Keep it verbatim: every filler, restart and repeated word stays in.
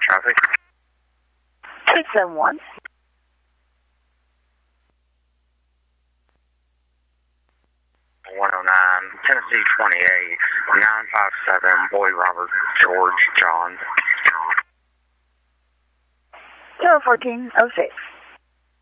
traffic. six seven one. one oh nine, Tennessee twenty-eight, nine five seven, Boy Robert George John. zero fourteen oh six.